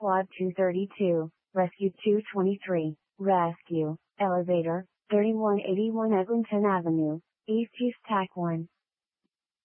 Quad 232, Rescue 223, Rescue, Elevator, 3181 Eglinton Avenue, East Use TAC 1.